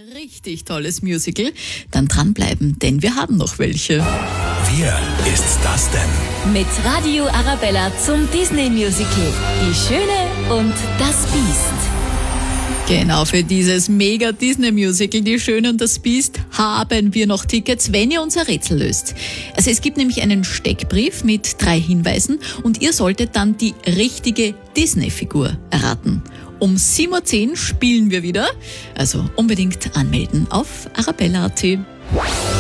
richtig tolles Musical, dann dranbleiben, denn wir haben noch welche. Wer ist das denn? Mit Radio Arabella zum Disney-Musical Die Schöne und das Biest. Genau, für dieses mega Disney-Musical Die Schöne und das Biest haben wir noch Tickets, wenn ihr unser Rätsel löst. Also es gibt nämlich einen Steckbrief mit 3 Hinweisen und ihr solltet dann die richtige Disney-Figur erraten. Um 7:10 Uhr spielen wir wieder, also unbedingt anmelden auf arabella.at.